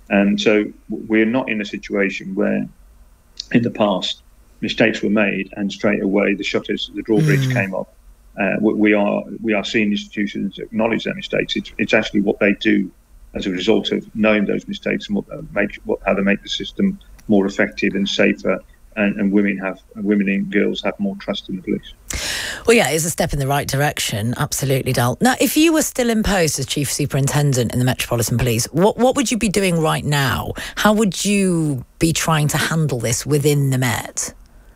And so we're not in a situation where in the past mistakes were made and straight away the drawbridge came up. We are seeing institutions acknowledge their mistakes. It's actually what they do as a result of knowing those mistakes and how they make the system more effective and safer, and women and girls have more trust in the police. Well, yeah, it's a step in the right direction, absolutely, Dal. Now, if you were still in post as Chief Superintendent in the Metropolitan Police, what would you be doing right now? How would you be trying to handle this within the Met?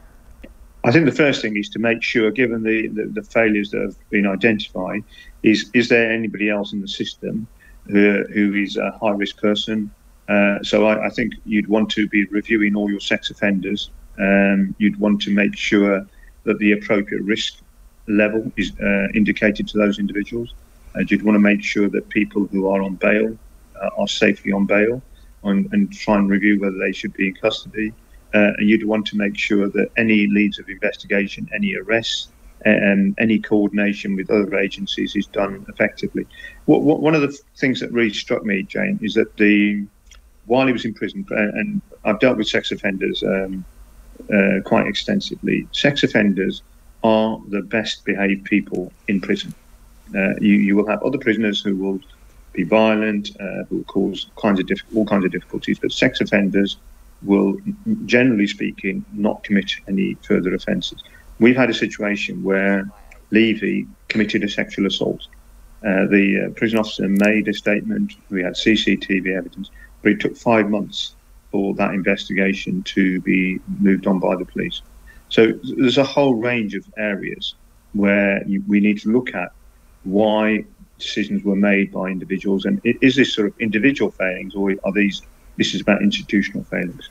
I think the first thing is to make sure, given the failures that have been identified, is there anybody else in the system who is a high-risk person? So I think you'd want to be reviewing all your sex offenders. You'd want to make sure that the appropriate risk level is indicated to those individuals. You'd want to make sure that people who are on bail are safely on bail, and try and review whether they should be in custody. And you'd want to make sure that any leads of investigation, any arrests, and any coordination with other agencies is done effectively. One of the things that really struck me, Jane, is that while he was in prison, and I've dealt with sex offenders quite extensively, sex offenders are the best behaved people in prison. You will have other prisoners who will be violent, who will cause all kinds of difficulties, but sex offenders will, generally speaking, not commit any further offences. We've had a situation where Levy committed a sexual assault. The prison officer made a statement. We had CCTV evidence, but it took 5 months for that investigation to be moved on by the police. So there's a whole range of areas where we need to look at why decisions were made by individuals, and is this sort of individual failings, or are this is about institutional failings?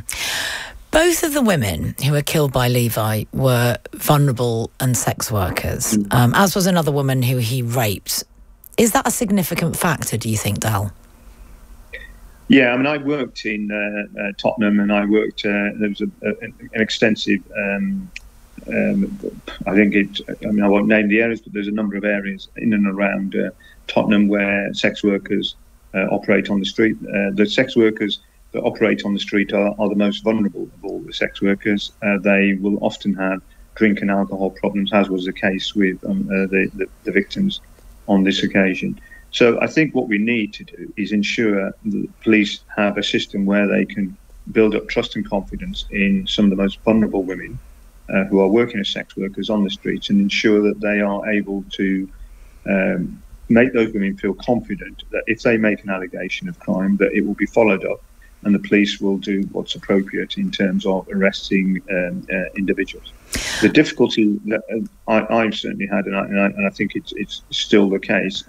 Both of the women who were killed by Levi were vulnerable and sex workers, as was another woman who he raped. Is that a significant factor, do you think, Dal? Yeah, I mean, I worked in Tottenham, and I worked, there was an extensive, I won't name the areas, but there's a number of areas in and around Tottenham where sex workers operate on the street. The sex workers that operate on the street are the most vulnerable of all the sex workers. They will often have drink and alcohol problems, as was the case with the victims on this occasion. So I think what we need to do is ensure the police have a system where they can build up trust and confidence in some of the most vulnerable women who are working as sex workers on the streets, and ensure that they are able to make those women feel confident that if they make an allegation of crime, that it will be followed up and the police will do what's appropriate in terms of arresting individuals. The difficulty that I've certainly had, and I think it's still the case,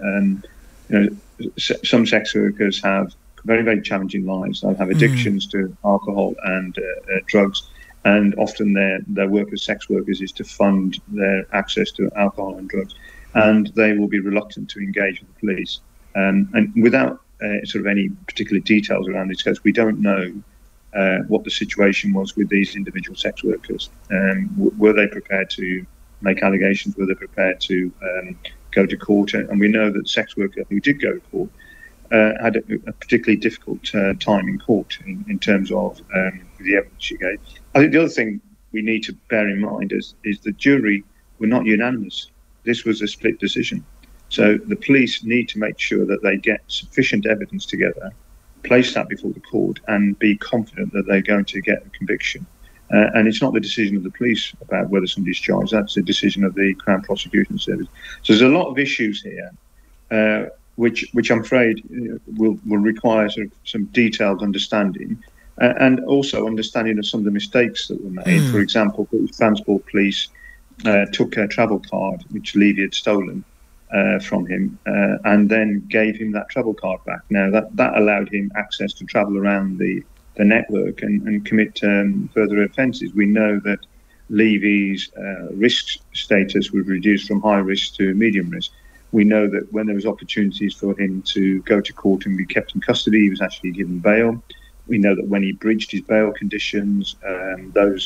some sex workers have very, very challenging lives. They have addictions to alcohol and drugs, and often their work as sex workers is to fund their access to alcohol and drugs, and they will be reluctant to engage with the police. And without sort of any particular details around this case, we don't know what the situation was with these individual sex workers. Were they prepared to make allegations? Were they prepared to go to court? And we know that sex worker who did go to court had a particularly difficult time in court in terms of the evidence she gave. I think the other thing we need to bear in mind is the jury were not unanimous. This was a split decision. So the police need to make sure that they get sufficient evidence together, place that before the court, and be confident that they're going to get a conviction. And it's not the decision of the police about whether somebody's charged. That's the decision of the Crown Prosecution Service. So there's a lot of issues here, which I'm afraid will require sort of some detailed understanding, and also understanding of some of the mistakes that were made. For example, British Transport Police took a travel card which Levy had stolen from him, and then gave him that travel card back. Now that allowed him access to travel around the network and commit further offences. We know that Levy's risk status was reduced from high risk to medium risk. We know that when there was opportunities for him to go to court and be kept in custody, he was actually given bail. We know that when he breached his bail conditions, the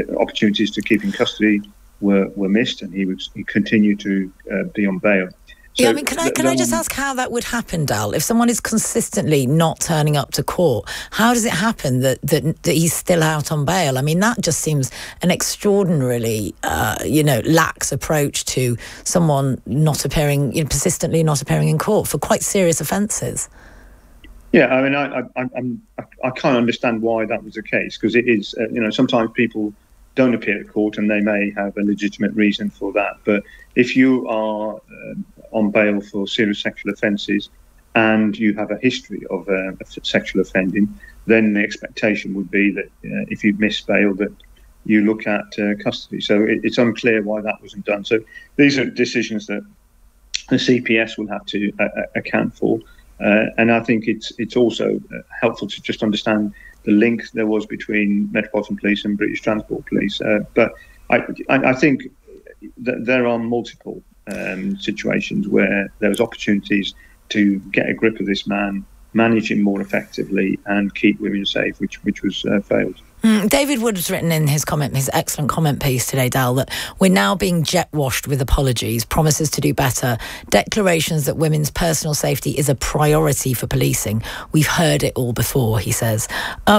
opportunities to keep in custody were missed, and he continued to be on bail. Yeah, I mean, can I just ask how that would happen, Dal? If someone is consistently not turning up to court, how does it happen that he's still out on bail? I mean, that just seems an extraordinarily, lax approach to someone not appearing, persistently not appearing in court for quite serious offences. Yeah, I mean, I can't understand why that was the case, because it is, sometimes people don't appear at court and they may have a legitimate reason for that. But if you are on bail for serious sexual offences and you have a history of sexual offending, then the expectation would be that if you miss bail, that you look at custody. So it's unclear why that wasn't done. So these are decisions that the CPS will have to account for. And I think it's also helpful to just understand the link there was between Metropolitan Police and British Transport Police. But I think that there are multiple situations where there was opportunities to get a grip of this man, manage him more effectively, and keep women safe, which was failed. David Wood has written in his excellent comment piece today, Dal, that we're now being jet-washed with apologies, promises to do better, declarations that women's personal safety is a priority for policing. We've heard it all before, he says.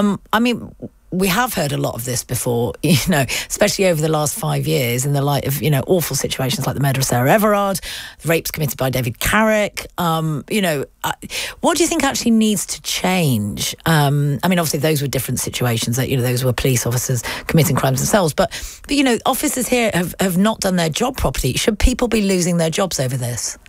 We have heard a lot of this before, especially over the last 5 years in the light of, awful situations like the murder of Sarah Everard, rapes committed by David Carrick. What do you think actually needs to change? Obviously those were different situations, that, those were police officers committing crimes themselves. But officers here have not done their job properly. Should people be losing their jobs over this?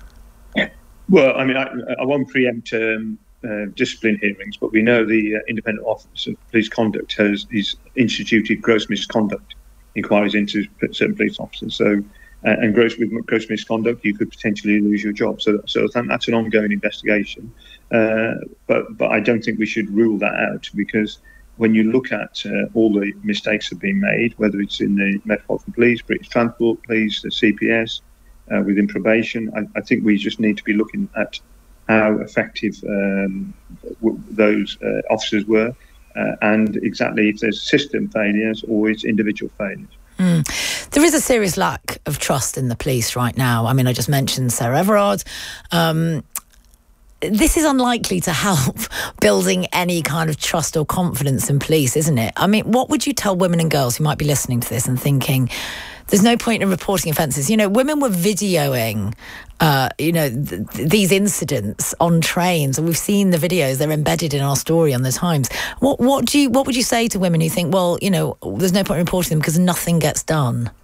Well, I won't preempt discipline hearings, but we know the Independent Office of Police Conduct has instituted gross misconduct inquiries into certain police officers. So, and gross misconduct, you could potentially lose your job. So that's an ongoing investigation. But I don't think we should rule that out, because when you look at all the mistakes that have been made, whether it's in the Metropolitan Police, British Transport Police, the CPS, within probation, I think we just need to be looking at how effective those officers were, and exactly if there's system failures or it's individual failures. There is a serious lack of trust in the police right now. I just mentioned Sarah Everard. This is unlikely to help building any kind of trust or confidence in police, isn't it? What would you tell women and girls who might be listening to this and thinking, there's no point in reporting offences? Women were videoing, these incidents on trains, and we've seen the videos. They're embedded in our story on the Times. What would you say to women who think, well, there's no point in reporting them because nothing gets done?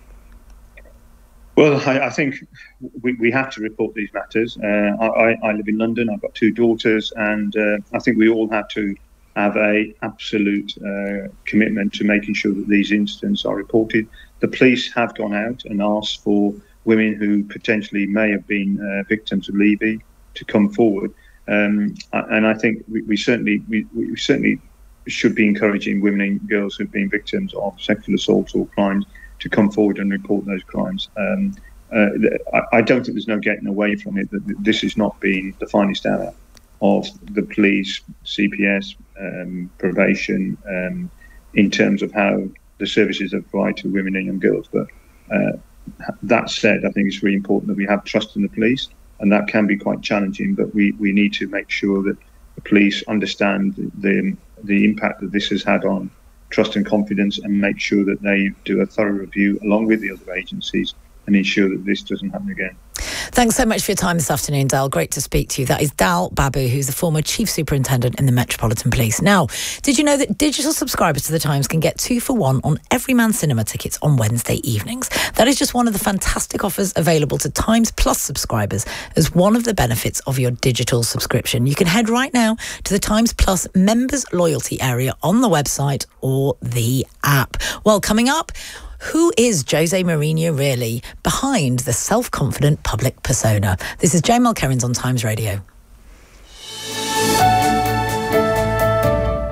Well, I think we have to report these matters. I live in London. I've got 2 daughters, and I think we all have to have a absolute commitment to making sure that these incidents are reported. The police have gone out and asked for women who potentially may have been victims of Levy to come forward, and I think we certainly should be encouraging women and girls who've been victims of sexual assault or crimes to come forward and report those crimes. I don't think there's no getting away from it, that this has not been the finest hour of the police, CPS, probation, in terms of how the services are provided to women and young girls. But that said, I think it's really important that we have trust in the police, and that can be quite challenging, but we need to make sure that the police understand the impact that this has had on trust and confidence, and make sure that they do a thorough review along with the other agencies and ensure that this doesn't happen again. Thanks so much for your time this afternoon, Dal. Great to speak to you. That is Dal Babu, who's the former Chief Superintendent in the Metropolitan Police. Now, did you know that digital subscribers to The Times can get 2 for 1 on Everyman cinema tickets on Wednesday evenings? That is just one of the fantastic offers available to Times Plus subscribers as one of the benefits of your digital subscription. You can head right now to the Times Plus members loyalty area on the website or the app. Well, coming up, who is Jose Mourinho really behind the self-confident public persona? This is Jane Mulkerrins on Times Radio.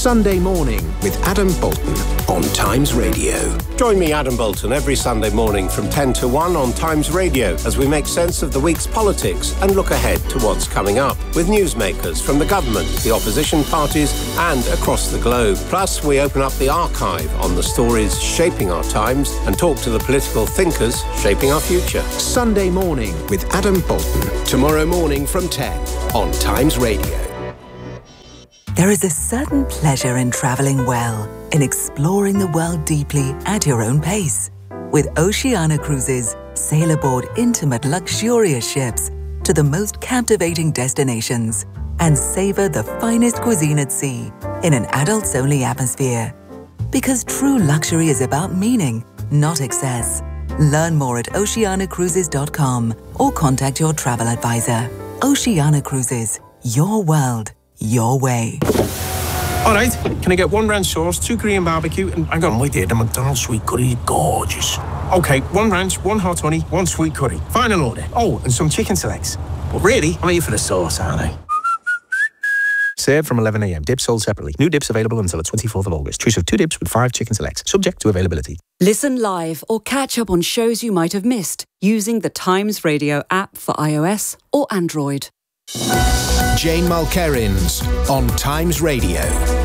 Sunday Morning with Adam Bolton on Times Radio. Join me, Adam Bolton, every Sunday morning from 10 to 1 on Times Radio as we make sense of the week's politics and look ahead to what's coming up with newsmakers from the government, the opposition parties and across the globe. Plus, we open up the archive on the stories shaping our times and talk to the political thinkers shaping our future. Sunday Morning with Adam Bolton. Tomorrow morning from 10 on Times Radio. There is a certain pleasure in travelling well, in exploring the world deeply at your own pace. With Oceania Cruises, sail aboard intimate, luxurious ships to the most captivating destinations and savour the finest cuisine at sea in an adults-only atmosphere. Because true luxury is about meaning, not excess. Learn more at oceanacruises.com or contact your travel advisor. Oceania Cruises, your world, your way. All right, can I get 1 ranch sauce, 2 Korean barbecue, and hang on, wait there, the McDonald's sweet curry, gorgeous. Okay, 1 ranch, 1 hot honey, 1 sweet curry. Final order. Oh, and some chicken selects. But really, I'm here for the sauce, aren't I? Served from 11 a.m. Dips sold separately. New dips available until the 24th of August. Choose of 2 dips with 5 chicken selects. Subject to availability. Listen live or catch up on shows you might have missed using the Times Radio app for iOS or Android. Jane Mulkerins on Times Radio.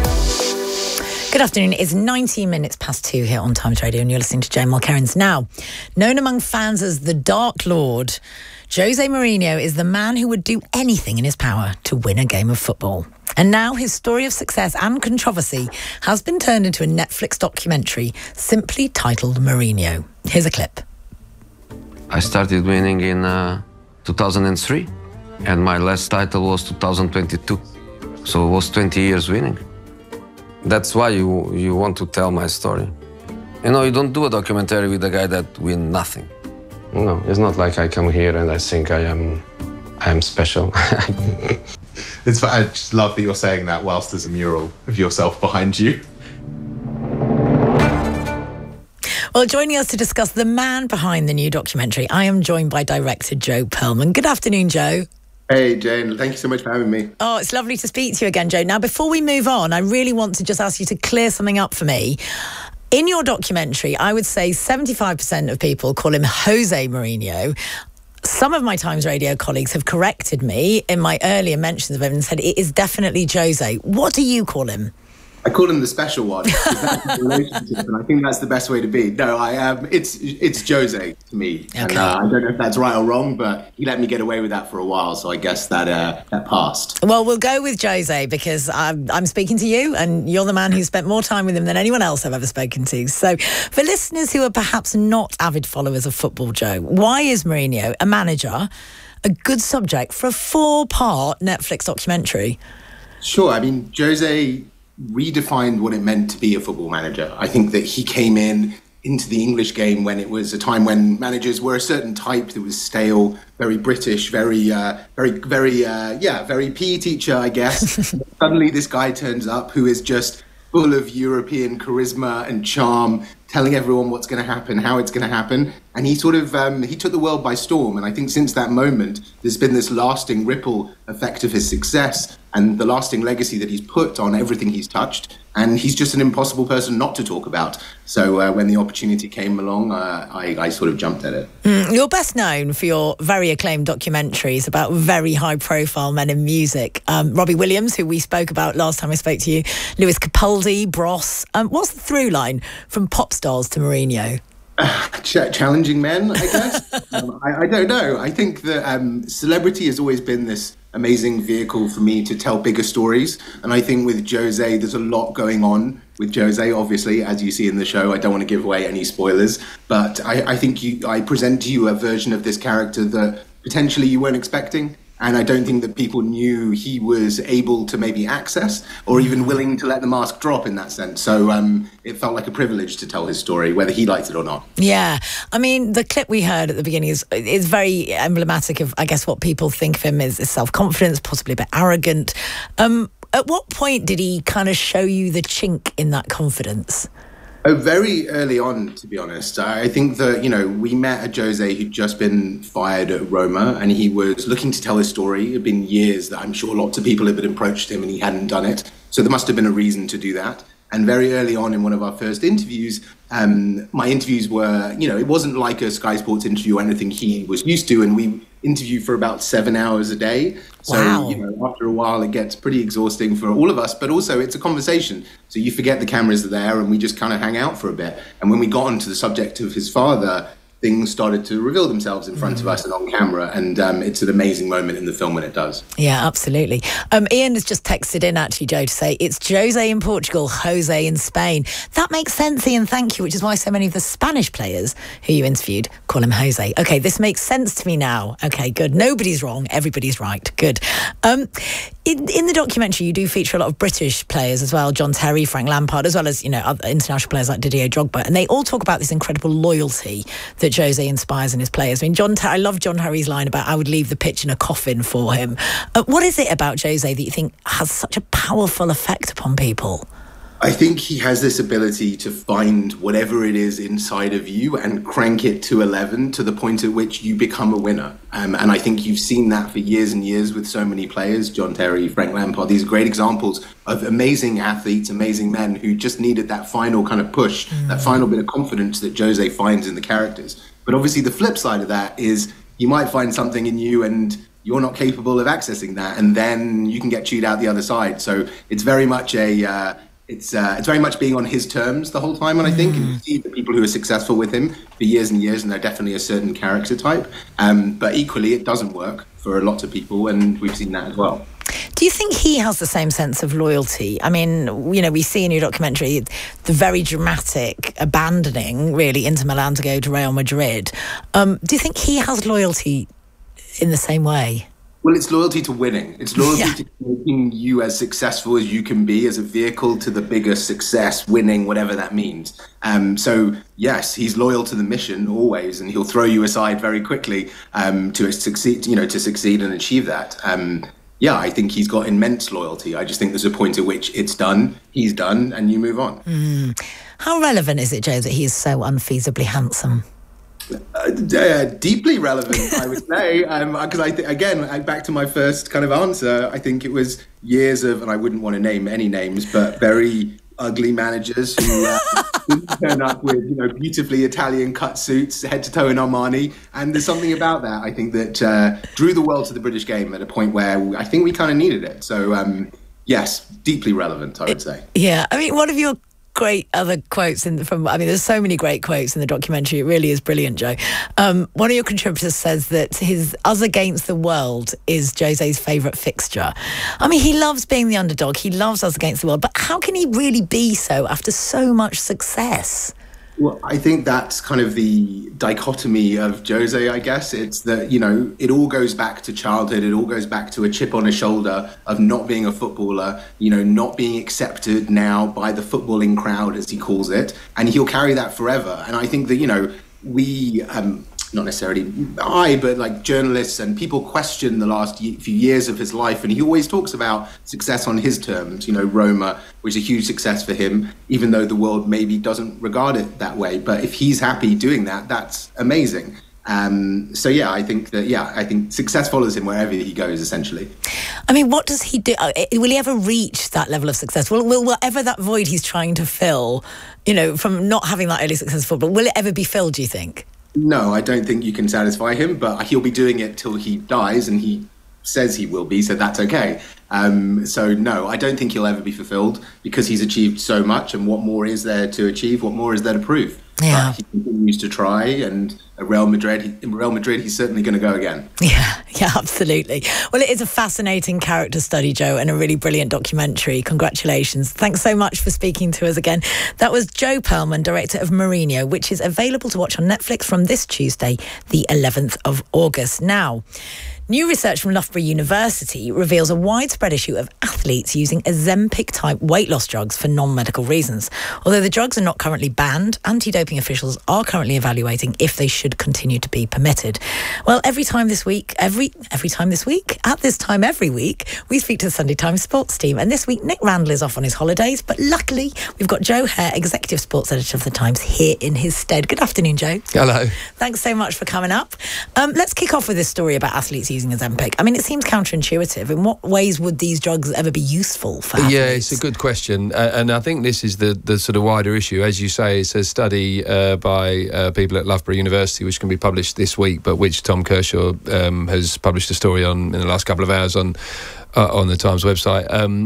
Good afternoon. It's 19 minutes past 2 here on Times Radio and you're listening to Jane Mulkerins. Now, known among fans as the Dark Lord, Jose Mourinho is the man who would do anything in his power to win a game of football. And now his story of success and controversy has been turned into a Netflix documentary simply titled Mourinho. Here's a clip. I started winning in 2003 and my last title was 2022. So it was 20 years winning. That's why you want to tell my story. You know, you don't do a documentary with a guy that win nothing. No, it's not like I come here and I think I am special. I just love that you're saying that whilst there's a mural of yourself behind you. Well, joining us to discuss the man behind the new documentary, I am joined by director Joe Perlman. Good afternoon, Joe. Hey, Jane. Thank you so much for having me. Oh, it's lovely to speak to you again, Joe. Now, before we move on, I really want to just ask you to clear something up for me. In your documentary, I would say 75% of people call him Jose Mourinho. Some of my Times Radio colleagues have corrected me in my earlier mentions of him and said it is definitely Jose. What do you call him? I call him the special one. That's the relationship, and I think that's the best way to be. No, it's Jose to me. Okay. And I don't know if that's right or wrong, but he let me get away with that for a while, so I guess that passed. Well, we'll go with Jose because I'm speaking to you, and you're the man who spent more time with him than anyone else I've ever spoken to. So, for listeners who are perhaps not avid followers of football, Joe, why is Mourinho, a manager, a good subject for a 4-part Netflix documentary? Sure. I mean, Jose redefined what it meant to be a football manager. I think that he came into the English game when it was a time when managers were a certain type that was stale, very British, very PE teacher, I guess. Suddenly this guy turns up who is just full of European charisma and charm, telling everyone what's going to happen, how it's going to happen. And he sort of, he took the world by storm. And I think since that moment, there's been this lasting ripple effect of his success and the lasting legacy that he's put on everything he's touched. And he's just an impossible person not to talk about. So when the opportunity came along, I sort of jumped at it. You're best known for your very acclaimed documentaries about very high-profile men in music. Robbie Williams, who we spoke about last time I spoke to you, Lewis Capaldi, Bros. What's the through line from pop stars to Mourinho? Challenging men, I guess. I don't know. I think that celebrity has always been this amazing vehicle for me to tell bigger stories. And I think with Jose, there's a lot going on with Jose, obviously, as you see in the show. I don't want to give away any spoilers, but I think I present to you a version of this character that potentially you weren't expecting. And I don't think that people knew he was able to maybe access or even willing to let the mask drop in that sense. So it felt like a privilege to tell his story, whether he liked it or not. Yeah. I mean, the clip we heard at the beginning is very emblematic of, I guess, what people think of him as self-confidence, possibly a bit arrogant. At what point did he kind of show you the chink in that confidence? Oh, very early on, to be honest. I think that, we met a Jose who'd just been fired at Roma, and he was looking to tell his story. It had been years that I'm sure lots of people had approached him and he hadn't done it. So there must have been a reason to do that. And very early on in one of our first interviews, my interviews were, it wasn't like a Sky Sports interview or anything he was used to. And we interview for about 7 hours a day. So, after a while, it gets pretty exhausting for all of us, but also it's a conversation. So you forget the cameras are there and we just kind of hang out for a bit. And when we got onto the subject of his father, things started to reveal themselves in front of us and on camera. And it's an amazing moment in the film when it does. Yeah, absolutely. Ian has just texted in, actually, Joe, to say it's Jose in Portugal, Jose in Spain. That makes sense, Ian, thank you, which is why so many of the Spanish players who you interviewed call him Jose. OK, this makes sense to me now. OK, good. Nobody's wrong. Everybody's right. Good. In the documentary, you do feature a lot of British players as well, John Terry, Frank Lampard, as well as, other international players like Didier Drogba. And they all talk about this incredible loyalty that Jose inspires in his players. I mean, I love John Terry's line about I would leave the pitch in a coffin for him. What is it about Jose that you think has such a powerful effect upon people? I think he has this ability to find whatever it is inside of you and crank it to 11 to the point at which you become a winner. And I think you've seen that for years and years with so many players, John Terry, Frank Lampard. These are great examples of amazing athletes, amazing men who just needed that final kind of push, that final bit of confidence that Jose finds in the characters. But obviously the flip side of that is you might find something in you and you're not capable of accessing that, and then you can get chewed out the other side. So it's very much it's very much being on his terms the whole time, and I think you see the people who are successful with him for years and years, and they're definitely a certain character type. But equally, it doesn't work for lots of people, and we've seen that as well. Do you think he has the same sense of loyalty? I mean, we see in your documentary the very dramatic abandoning, really, Inter Milan to go to Real Madrid. Do you think he has loyalty in the same way? Well, it's loyalty to winning. It's loyalty to making you as successful as you can be as a vehicle to the bigger success, winning, whatever that means. So, yes, he's loyal to the mission always, and he'll throw you aside very quickly to succeed and achieve that. I think he's got immense loyalty. I just think there's a point at which it's done, he's done, and you move on. How relevant is it, Joe, that he is so unfeasibly handsome? Deeply relevant, I would say, because again, back to my first kind of answer, I think it was years of, and I wouldn't want to name any names, but very ugly managers who turn up with beautifully Italian cut suits, head to toe in Armani, and there's something about that I think that drew the world to the British game at a point where I think we kind of needed it. So yes, deeply relevant, I would say. Yeah, I mean, one of your great other quotes there's so many great quotes in the documentary. It really is brilliant, Joe. One of your contributors says that his Us Against the World is Jose's favourite fixture. I mean, he loves being the underdog. He loves Us Against the World. But how can he really be so after so much success? Well, I think that's kind of the dichotomy of Jose, I guess. It's that, it all goes back to childhood. It all goes back to a chip on his shoulder of not being a footballer, not being accepted now by the footballing crowd, as he calls it. And he'll carry that forever. And I think that, we, not necessarily but like journalists and people question the last few years of his life. And he always talks about success on his terms. Roma was a huge success for him, even though the world maybe doesn't regard it that way. But if he's happy doing that, that's amazing. I think success follows him wherever he goes, essentially. I mean, what does he do? Will he ever reach that level of success? Will whatever that void he's trying to fill, from not having that early success football, will it ever be filled, do you think? No, I don't think you can satisfy him, but he'll be doing it till he dies, and he says he will be, so that's okay. So no, I don't think he'll ever be fulfilled because he's achieved so much, and what more is there to achieve? What more is there to prove? Yeah. He continues to try, and at Real Madrid, he's certainly going to go again. Yeah, absolutely. Well, it is a fascinating character study, Joe, and a really brilliant documentary. Congratulations. Thanks so much for speaking to us again. That was Joe Perlman, director of Mourinho, which is available to watch on Netflix from this Tuesday, the 11th of August. Now, New research from Loughborough University reveals a widespread issue of athletes using Ozempic-type weight loss drugs for non-medical reasons. Although the drugs are not currently banned, anti-doping officials are currently evaluating if they should continue to be permitted. Well, every time this week, at this time every week, we speak to the Sunday Times sports team. And this week, Nick Randall is off on his holidays, but luckily, we've got Joe Hare, Executive Sports Editor of the Times, here in his stead. Good afternoon, Joe. Hello. Thanks so much for coming up. Let's kick off with this story about athletes using Ozempic. I mean, it seems counterintuitive. In what ways would these drugs ever be useful for athletes? Yeah, it's a good question. And I think this is the sort of wider issue. As you say, it's a study by people at Loughborough University, which can be published this week, but which Tom Kershaw has published a story on in the last couple of hours on the Times website.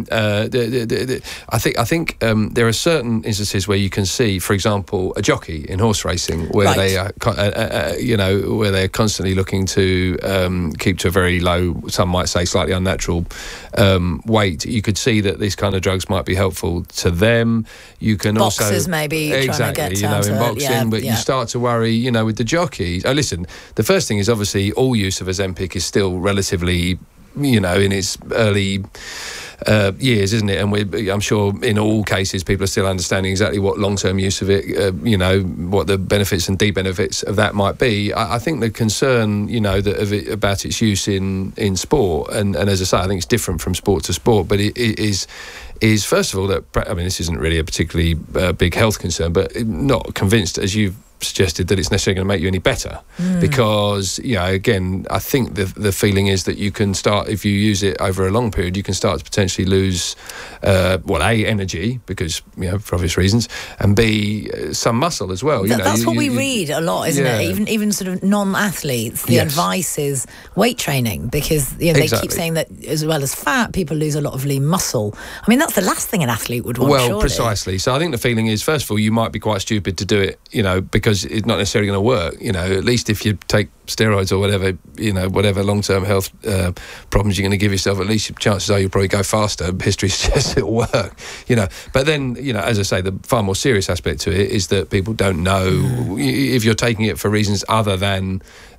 I think there are certain instances where you can see, for example, a jockey in horse racing, where they are, where they're constantly looking to keep to a very low, some might say slightly unnatural weight. You could see that these kind of drugs might be helpful to them. You can Boxers maybe exactly, trying to get in boxing, but you start to worry, with the jockeys. Oh, listen, the first thing is obviously all use of Ozempic is still relatively, in its early years, isn't it? And I'm sure in all cases people are still understanding exactly what long-term use of it, what the benefits and debenefits of that might be. I think the concern, about its use in sport, and as I say, I think it's different from sport to sport, but it is first of all that, this isn't really a particularly big health concern, but not convinced, as you've suggested, that it's necessarily going to make you any better, because again, I think the feeling is that you can start, if you use it over a long period, you can start to potentially lose A, energy, because for obvious reasons, and B, some muscle as well. That's what we read a lot, isn't it? Even sort of non-athletes, the advice is weight training, because they keep saying that as well as fat, people lose a lot of lean muscle. I mean, that's the last thing an athlete would want. Well, surely. Precisely. So I think the feeling is, first of all, you might be quite stupid to do it, because it's not necessarily going to work. At least if you take steroids or whatever, whatever long-term health problems you're going to give yourself, at least chances are you'll probably go faster. History suggests it'll work, But then, as I say, the far more serious aspect to it is that people don't know if you're taking it for reasons other than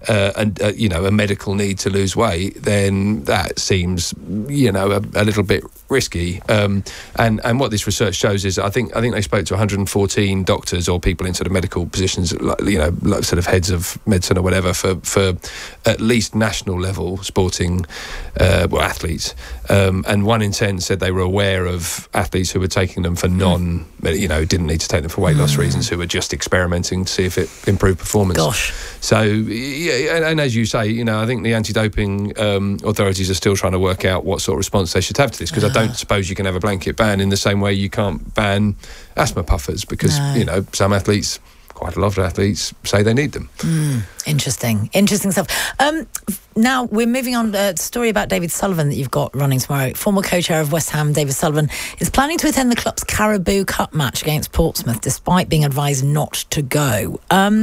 a medical need to lose weight, then that seems, a little bit risky. And what this research shows is, I think they spoke to 114 doctors or people in sort of medical positions, like sort of heads of medicine or whatever, for at least national level sporting athletes. And 1 in 10 said they were aware of athletes who were taking them for didn't need to take them for weight loss reasons, who were just experimenting to see if it improved performance. Gosh. So, and as you say, I think the anti-doping authorities are still trying to work out what sort of response they should have to this, because I don't suppose you can have a blanket ban in the same way you can't ban asthma puffers, because, some athletes, quite a lot of athletes, say they need them. Interesting stuff. Now we're moving on to a story about David Sullivan that you've got running tomorrow. Former co-chair of West Ham, David Sullivan, is planning to attend the club's Carabao Cup match against Portsmouth, despite being advised not to go.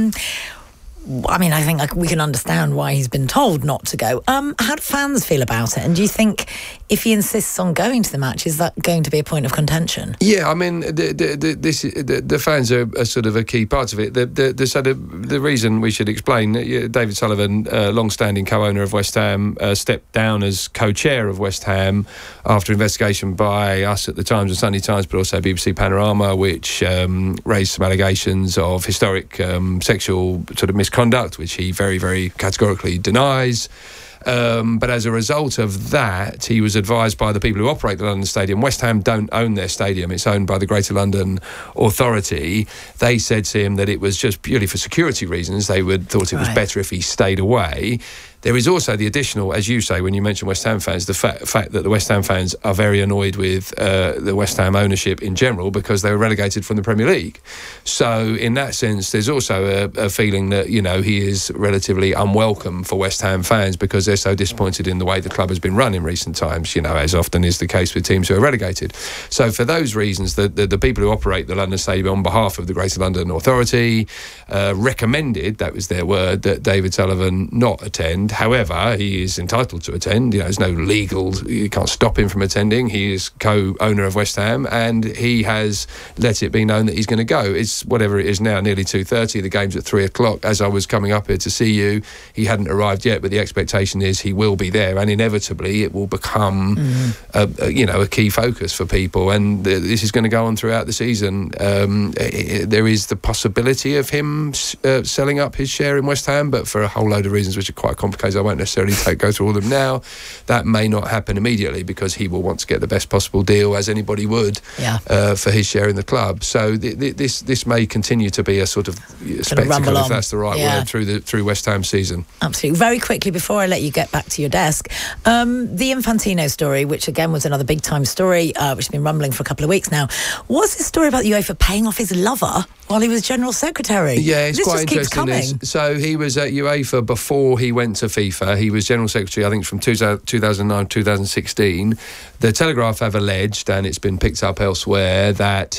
I think we can understand why he's been told not to go. How do fans feel about it? And do you think if he insists on going to the match, is that going to be a point of contention? Yeah, the fans are sort of a key part of it. The reason we should explain, David Sullivan, long-standing co-owner of West Ham, stepped down as co-chair of West Ham after investigation by us at the Times and Sunday Times, but also BBC Panorama, which raised some allegations of historic sexual sort of misconduct, which he very, very categorically denies. But as a result of that, he was advised by the people who operate the London Stadium. West Ham don't own their stadium. It's owned by the Greater London Authority. They said to him that it was just purely for security reasons. They thought it was better if he stayed away. There is also the additional, as you say, when you mention West Ham fans, the fact that the West Ham fans are very annoyed with the West Ham ownership in general, because they were relegated from the Premier League. So in that sense, there's also a feeling that, he is relatively unwelcome for West Ham fans, because they're so disappointed in the way the club has been run in recent times, as often is the case with teams who are relegated. So for those reasons, the people who operate the London Stadium on behalf of the Greater London Authority recommended, that was their word, that David Sullivan not attend. However, he is entitled to attend. There's no legal, you can't stop him from attending. He is co-owner of West Ham, and he has let it be known that he's going to go. It's whatever it is now, nearly 2:30. The game's at 3:00. As I was coming up here to see you, he hadn't arrived yet, but the expectation indication is he will be there, and inevitably it will become a key focus for people, and this is going to go on throughout the season. There is the possibility of him selling up his share in West Ham, but for a whole load of reasons which are quite complicated, I won't necessarily go through all of them now. That may not happen immediately because he will want to get the best possible deal, as anybody would, for his share in the club. So this may continue to be a sort of spectacle, if that's the right word, through West Ham season. Absolutely. Very quickly, before I let you get back to your desk, the Infantino story, which again was another big time story, which has been rumbling for a couple of weeks now. What's this story about UEFA paying off his lover while he was General Secretary? Yeah, it's this quite interesting. So he was at UEFA before he went to FIFA. He was General Secretary, I think, from 2009 2016. The Telegraph have alleged, and it's been picked up elsewhere, that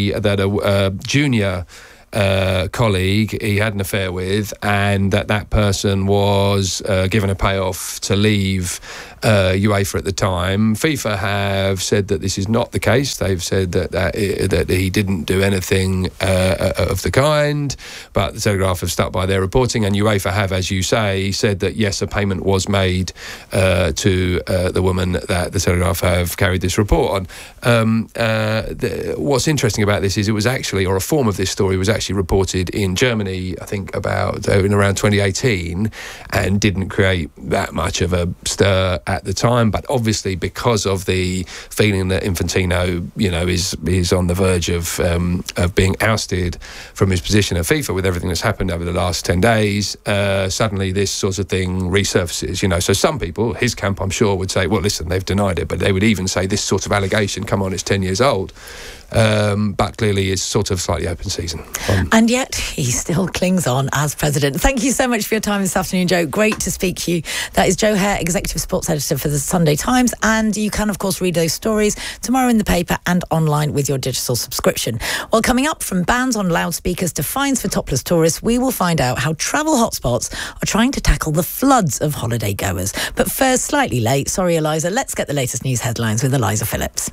a junior colleague he had an affair with, and that person was given a payoff to leave UEFA at the time. FIFA have said that this is not the case. They've said that he didn't do anything of the kind, but the Telegraph have stuck by their reporting, and UEFA have, as you say, said that yes, a payment was made to the woman that the Telegraph have carried this report on. What's interesting about this is it was actually, or a form of this story was actually reported in Germany, I think about in around 2018, and didn't create that much of a stir at the time. But obviously, because of the feeling that Infantino, is on the verge of being ousted from his position at FIFA with everything that's happened over the last 10 days, suddenly this sort of thing resurfaces. So some people, his camp, I'm sure, would say, well, listen, they've denied it, but they would even say this sort of allegation, come on, it's 10 years old. But clearly it's sort of slightly open season. And yet he still clings on as president. Thank you so much for your time this afternoon, Joe. Great to speak to you. That is Joe Hare, Executive Sports Editor for the Sunday Times. And you can, of course, read those stories tomorrow in the paper and online with your digital subscription. Well, coming up, from bans on loudspeakers to fines for topless tourists, we will find out how travel hotspots are trying to tackle the floods of holiday goers. But first, slightly late, sorry, Eliza, let's get the latest news headlines with Eliza Phillips.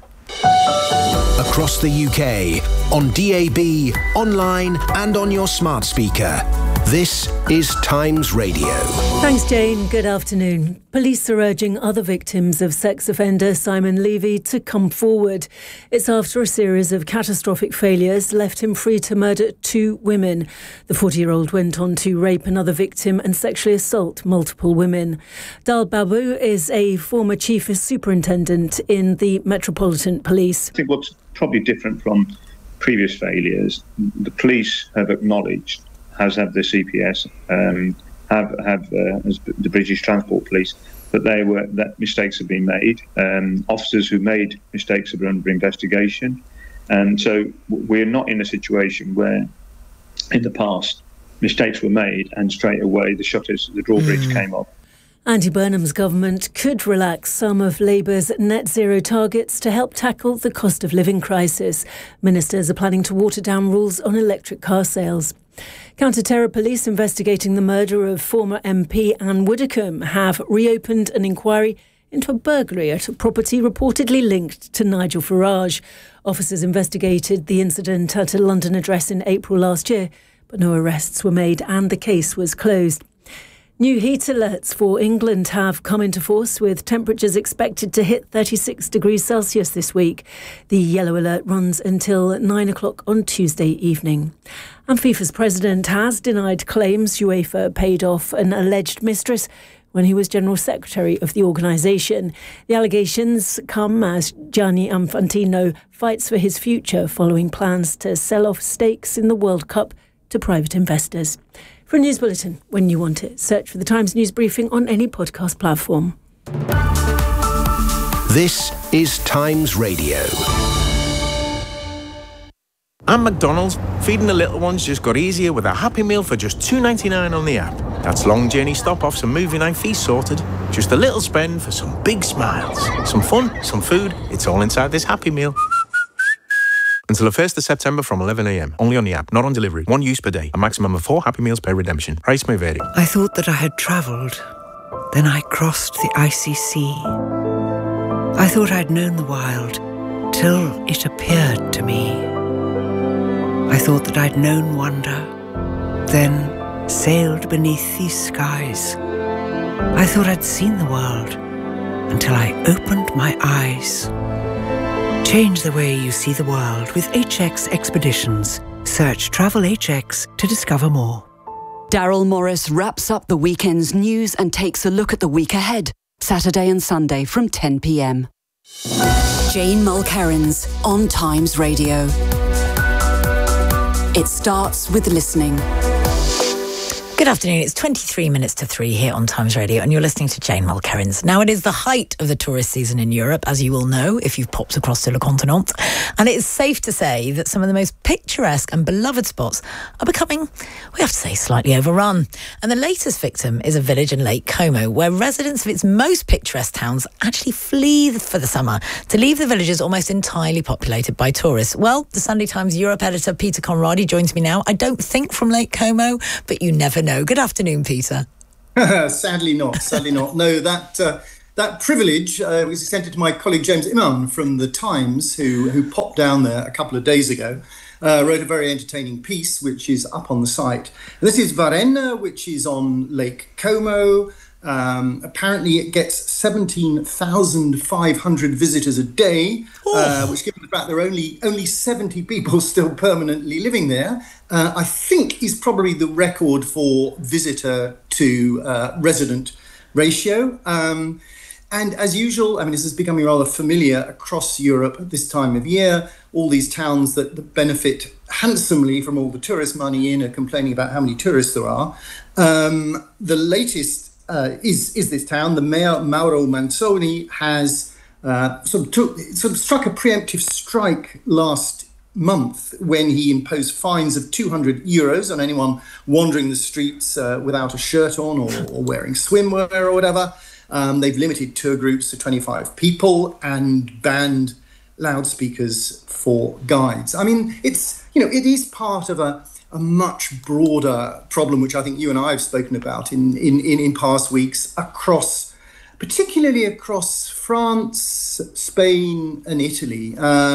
Across the UK, on DAB, online and on your smart speaker. This is Times Radio. Thanks, Jane. Good afternoon. Police are urging other victims of sex offender Simon Levy to come forward. It's after a series of catastrophic failures left him free to murder 2 women. The 40-year-old went on to rape another victim and sexually assault multiple women. Dal Babu is a former chief superintendent in the Metropolitan Police. I think what's probably different from previous failures, the police have acknowledged, as have the CPS, as the British Transport Police, that mistakes have been made. Officers who made mistakes are under investigation, and so we're not in a situation where, in the past, mistakes were made and straight away the drawbridge came up. Andy Burnham's government could relax some of Labour's net zero targets to help tackle the cost of living crisis. Ministers are planning to water down rules on electric car sales. Counter-terror police investigating the murder of former MP Anne Widdecombe have reopened an inquiry into a burglary at a property reportedly linked to Nigel Farage. Officers investigated the incident at a London address in April last year, but no arrests were made and the case was closed. New heat alerts for England have come into force, with temperatures expected to hit 36 degrees Celsius this week. The yellow alert runs until 9 o'clock on Tuesday evening. And FIFA's president has denied claims UEFA paid off an alleged mistress when he was General Secretary of the organisation. The allegations come as Gianni Infantino fights for his future following plans to sell off stakes in the World Cup to private investors. For a news bulletin, when you want it, search for the Times News Briefing on any podcast platform. This is Times Radio. And McDonald's, feeding the little ones just got easier with a Happy Meal for just $2.99 on the app. That's long journey stop-offs and movie night feast sorted. Just a little spend for some big smiles. Some fun, some food, it's all inside this Happy Meal. Until the 1st of September from 11 a.m. Only on the app, not on delivery. 1 use per day. A maximum of 4 Happy Meals per redemption. Price may vary. I thought that I had travelled. Then I crossed the icy sea. I thought I'd known the wild till it appeared to me. I thought that I'd known wonder, then sailed beneath these skies. I thought I'd seen the world until I opened my eyes. Change the way you see the world with HX Expeditions. Search Travel HX to discover more. Daryl Morris wraps up the weekend's news and takes a look at the week ahead, Saturday and Sunday from 10 p.m. Jane Mulkerrins on Times Radio. It starts with listening. Good afternoon. It's 23 minutes to 3 here on Times Radio, and you're listening to Jane Mulkerrins. Now, it is the height of the tourist season in Europe, as you will know if you've popped across to Le Continent. And it is safe to say that some of the most picturesque and beloved spots are becoming, we have to say, slightly overrun. And the latest victim is a village in Lake Como, where residents of its most picturesque towns actually flee for the summer to leave the villages almost entirely populated by tourists. Well, the Sunday Times Europe editor Peter Conradi joins me now. I don't think from Lake Como, but you never know. Good afternoon, Peter. Sadly not. No, that privilege was extended to my colleague James Iman from The Times, who popped down there a couple of days ago, wrote a very entertaining piece, which is up on the site. This is Varennes, which is on Lake Como. Apparently it gets 17,500 visitors a day, which, given the fact there are only 70 people still permanently living there, I think is probably the record for visitor to resident ratio. And as usual, I mean, this is becoming rather familiar across Europe at this time of year. All these towns that benefit handsomely from all the tourist money in are complaining about how many tourists there are. The latest is this town. The mayor, Mauro Manzoni, has sort of struck a preemptive strike last month when he imposed fines of €200 on anyone wandering the streets without a shirt on or wearing swimwear or whatever. They've limited tour groups to 25 people and banned loudspeakers for guides. I mean, it is part of a much broader problem, which I think you and I have spoken about in past weeks, particularly across France, Spain and Italy.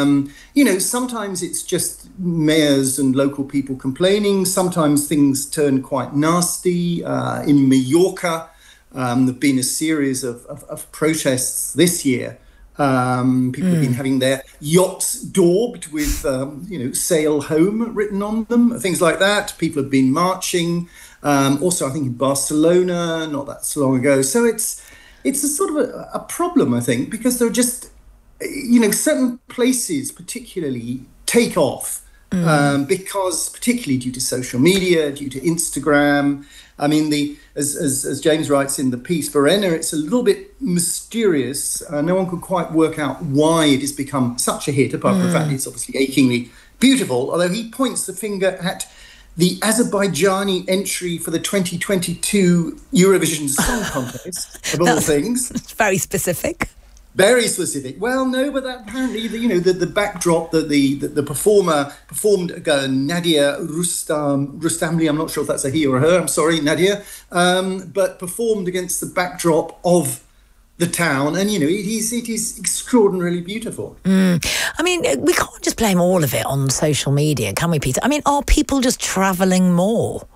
Sometimes it's just mayors and local people complaining. Sometimes things turn quite nasty. In Mallorca, there have been a series of protests this year. People have been having their yachts daubed with, sail home written on them, things like that. People have been marching. Also, I think in Barcelona, not that so long ago. So it's a sort of a problem, I think, because there are just, certain places particularly take off because particularly due to social media, due to Instagram. I mean, as James writes in the piece, Varennes, it's a little bit mysterious. No one could quite work out why it has become such a hit, apart from the fact it's obviously achingly beautiful, although he points the finger at the Azerbaijani entry for the 2022 Eurovision Song Contest, of all things. It's very specific. Very specific. Well, no, but that apparently, the backdrop that the performer performed, Nadia Rustamli, I'm not sure if that's a he or a her, I'm sorry, Nadia, but performed against the backdrop of the town, and it is extraordinarily beautiful. I mean, we can't just blame all of it on social media, can we, Peter? I mean, are people just travelling more?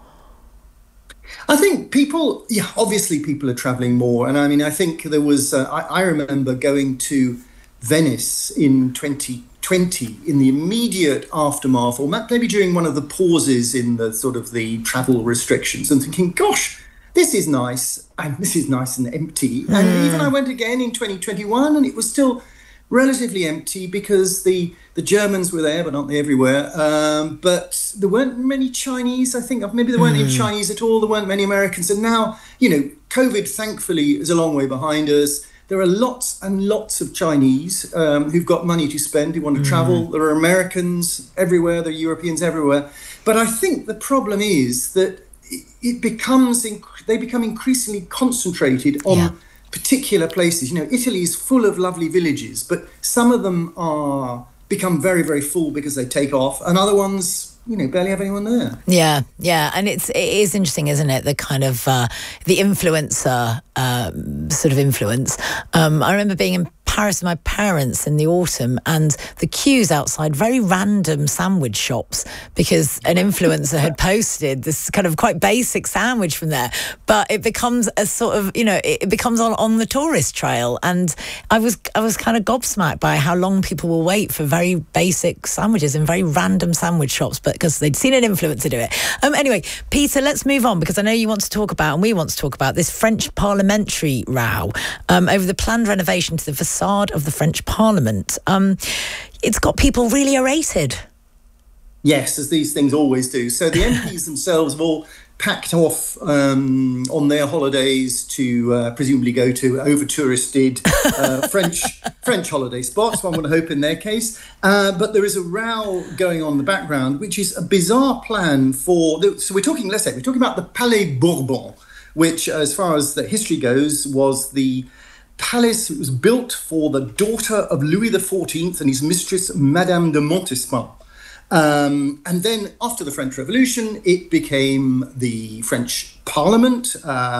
I think obviously people are travelling more. And I mean, I think there was, I remember going to Venice in 2020 in the immediate aftermath, or maybe during one of the pauses in the sort of the travel restrictions, and thinking, gosh, this is nice, and this is nice and empty. And even I went again in 2021, and it was still relatively empty because the Germans were there, but aren't they everywhere? But there weren't many Chinese, I think. Maybe there weren't any Chinese at all. There weren't many Americans. And now, COVID, thankfully, is a long way behind us. There are lots and lots of Chinese who've got money to spend, who want to travel. There are Americans everywhere. There are Europeans everywhere. But I think the problem is that they become increasingly concentrated on particular places. Italy is full of lovely villages, but some of them become very, very full because they take off, and other ones, barely have anyone there. Yeah, and it is interesting, isn't it? The kind of the influencer sort of influence. I remember being in Paris with my parents in the autumn, and the queues outside very random sandwich shops because an influencer had posted this kind of quite basic sandwich from there, but it becomes a sort of, it becomes on the tourist trail, and I was kind of gobsmacked by how long people will wait for very basic sandwiches in very random sandwich shops, but because they'd seen an influencer do it. Anyway, Peter, let's move on, because I know you want to talk about, and we want to talk about, this French parliamentary row over the planned renovation to the facade of the French Parliament. It's got people really irated. Yes, as these things always do. So the MPs themselves have all packed off on their holidays to presumably go to over-touristed French holiday spots, one would hope in their case. But there is a row going on in the background, which is a bizarre plan for... So we're talking about the Palais Bourbon, which, as far as the history goes, was the palace. It was built for the daughter of Louis XIV and his mistress, Madame de Montespan. And then after the French Revolution, it became the French Parliament.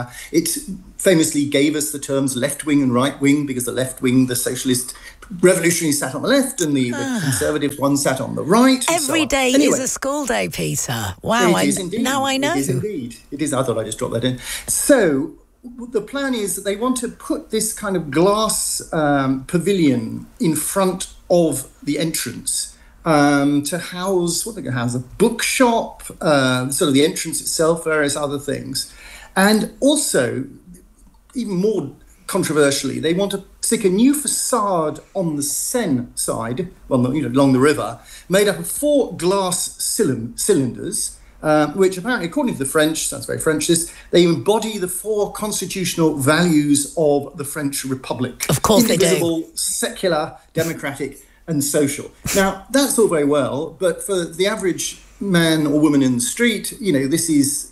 It famously gave us the terms left wing and right wing, because the left wing, the socialist revolutionaries, sat on the left, and the conservative one sat on the right. Every day is a school day, Peter. Wow, now I know. It is indeed. It is. I thought I just dropped that in. So the plan is that they want to put this kind of glass pavilion in front of the entrance, to house, a bookshop, sort of the entrance itself, various other things. And also, even more controversially, they want to stick a new facade on the Seine side, along the river, made up of 4 glass cylinders, which apparently, according to the French, sounds very French, they embody the 4 constitutional values of the French Republic. Of course they do. Indivisible, secular, democratic, and social. Now, that's all very well, but for the average man or woman in the street, this is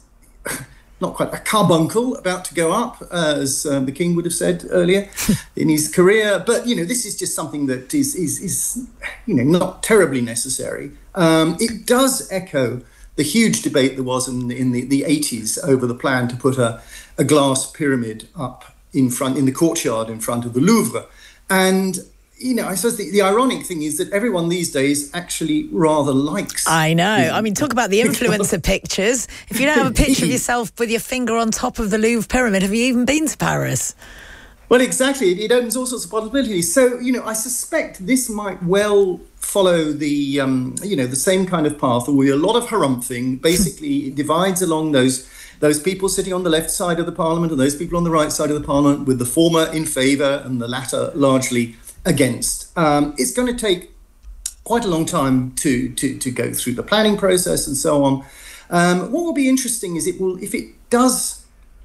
not quite a carbuncle about to go up, as the king would have said earlier in his career. But, this is just something that is not terribly necessary. It does echo the huge debate there was in the 80s over the plan to put a glass pyramid up in the courtyard in front of the Louvre. And I suppose the ironic thing is that everyone these days actually rather likes... I know. I mean, talk about the influencer pictures. If you don't have a picture of yourself with your finger on top of the Louvre pyramid, have you even been to Paris? Well, exactly. It opens all sorts of possibilities. So, I suspect this might well follow the, the same kind of path. There will be a lot of harumphing. Basically, it divides along those people sitting on the left side of the parliament and those people on the right side of the parliament, with the former in favour and the latter largely against. It's going to take quite a long time to go through the planning process and so on. What will be interesting is if it does